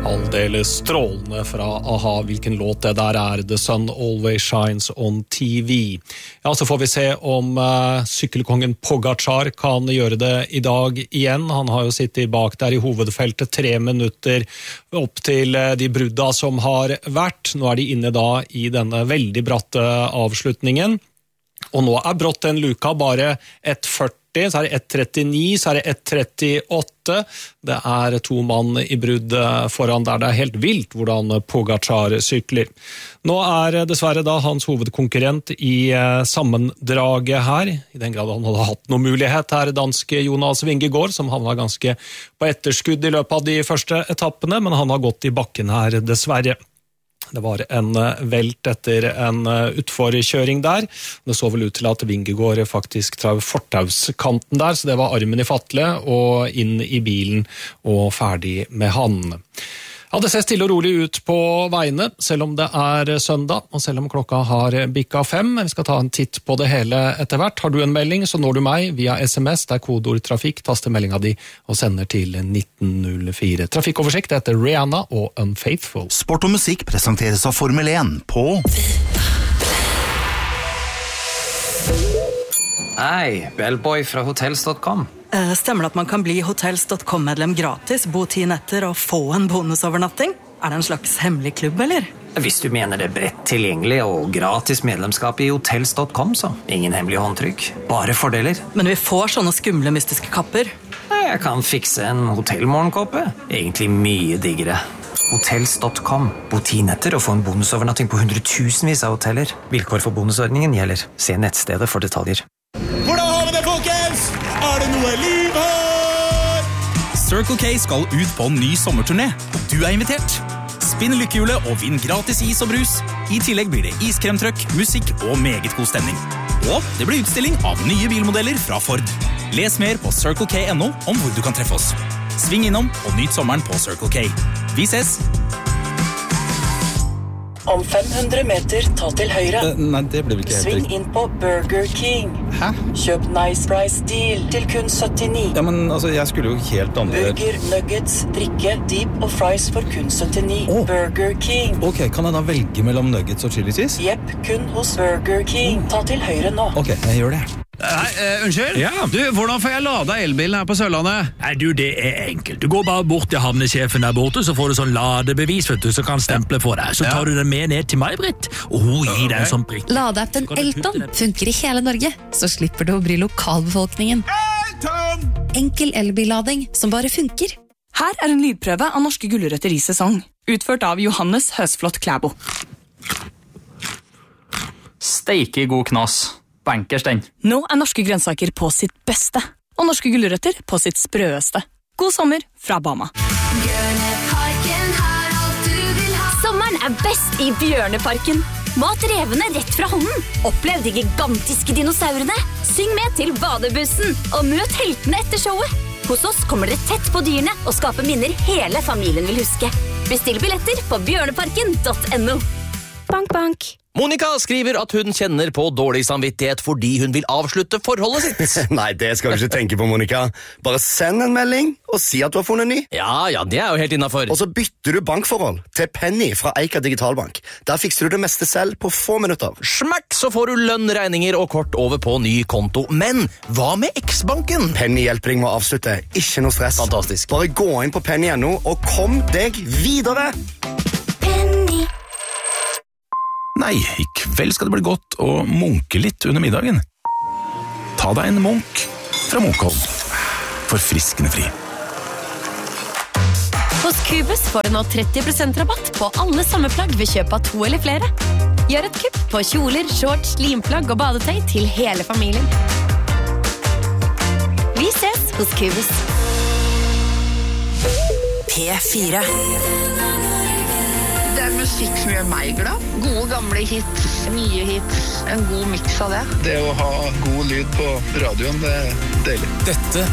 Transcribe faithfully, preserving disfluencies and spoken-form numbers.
Aldeles strålende fra A-ha, hvilken låt det der er, The Sun Always Shines on T V. Ja, så får vi se om uh, sykkelkongen Pogačar kan gjøre det i dag igjen. Han har jo sittet bak der i hovedfeltet tre minutter opp til uh, de brudda som har vært. Nå er de inne da i denne veldig bratte avslutningen. Og nå er brått en luka bare ett førti, så er det ett trettini, så er det ett trettiåtte. Det er to mann i brudd foran der. Det er helt vilt hvordan Pogačar sykler. Nå er dessverre da hans hovedkonkurrent i sammendraget her, i den grad han hadde hatt noen mulighet her, danske Jonas Vingegaard, som han var ganske på etterskudd i løpet av de første etappene, men han har gått i bakken her dessverre. Det var en velt etter en utforkjøring der. Det så vel ut til at Vingegaard faktisk trav fortauskanten der, så det var armen i fatle og inn i bilen og ferdig med han. Ja, det ser stille og rolig ut på veiene, selv om det er søndag, og selv om klokka har bikka fem. Vi skal ta en titt på det hele etter hvert. Har du en melding, så når du meg via sms, der kodeord trafikk, taster meldinga di og sender til nitten null fire. Trafikkoversikt etter Rihanna og Unfaithful. Sport og musikk presenteres av Formel én på... Hei, Bellboy fra hotels dot com. Stemmer det at man kan bli hotels dot com-medlem gratis, bo ti netter og få en bonusovernatting? Er det en slags hemmelig klubb, eller? Hvis du mener det bredt tilgjengelig og gratis medlemskap i hotels dot com, så ingen hemmelig håndtrykk, bare fordeler. Men vi får sånne skumle mystiske kapper. Jeg kan fikse en hotellmorgenkåpe. Egentlig mye diggere. hotels dot com. Bo ti netter og få en bonusovernatting på hundretusenvis av hoteller. Vilkår for bonusordningen gjelder. Se nettstedet for detaljer. Hvordan har vi det, folkens? Er det noe liv her? Circle K skal ut på en ny sommerturné, og du er invitert. Spinn lykkehjulet og vinn gratis is og brus. I tillegg blir det iskremtrøkk, musikk og meget god stemning. Og det blir utstilling av nye bilmodeller fra Ford. Les mer på circle k punktum no om hvor du kan treffe oss. Sving innom og nyt sommeren på Circle K. Vi ses! Om fem hundre meter, ta til høyre. Uh, nei, det ble vel ikke helt Sving riktig. inn på Burger King. Hæ? Kjøp Nice Price Deal til kun syttini. Ja, men altså, jeg skulle jo helt andre... Burger, nuggets, drikke, deep og fries for kun syttini. Åh. Burger King. Ok, kan jeg da velge mellom nuggets og chili cheese? Jepp, kun hos Burger King. Ta til høyre nå. Ok, jeg gjør det. Hei, uh, unnskyld? Ja. Du, hvordan får jeg lada elbilen her på Sørlandet? Nei, du, det er enkelt. Du går bare bort til havnesjefen der borte, så får du sånn ladebevis, vet du, så kan stemple på deg. Så tar du den med ned til meg, Britt, og hun gir deg en sånn prikk. Ladeappen Elton funker i hele Norge, så slipper du å bry lokalbefolkningen. Elton! Enkel elbillading som bare funker. Her er en lydprøve av norske gulrøtter i sesong, utført av Johannes Høsflot Klæbo. Steike god knas. Bankers den. Nå er norske grønnsaker på sitt beste, og norske gulrøtter på sitt sprøeste. God sommer fra Bama. Sommeren er best i Bjørneparken. Mat revene rett fra hånden. Opplev de gigantiske dinosaurene. Syng med til badebussen, og møt heltene etter showet. Hos oss kommer dere tett på dyrene og skaper minner hele familien vil huske. Bestill billetter på bjørneparken punktum no. Bank, bank. Monica skriver at hun kjenner på dårlig samvittighet fordi hun vil avslutte forholdet sitt. Nei, det skal du ikke tenke på, Monica. Bare send en melding og si at du har funnet ny. Ja, ja, det er jo helt innenfor. Og så bytter du bankforhold til Penny fra Eika Digitalbank. Der fikser du det meste selv på få minutter. Smert, så får du lønn, regninger og kort over på ny konto. Men hva med X-banken? Penny hjelper deg med å avslutte. Ikke noe stress. Fantastisk. Bare gå inn på penny punktum no og kom deg videre. Penny. Nei, i kveld skal det bli godt å munke litt under middagen. Ta deg en munk fra Munkholm. Forfriskende fri. Hos Cubus får du nå tretti prosent rabatt på alle sommerplagg ved kjøp av to eller flere. Gjør et kupp på kjoler, shorts, limplagg og badetøy til hele familien. Vi ses hos Cubus. P fire. Det er musikk som gjør meg glad. Gode gamle hits, nye hits, en god mix av det. Det å ha god lyd på radioen, det er deilig. Dette